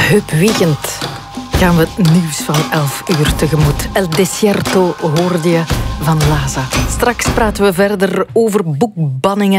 Hup Weekend gaan we het nieuws van 11 uur tegemoet. El Desierto hoorde je van Laza. Straks praten we verder over boekbanningen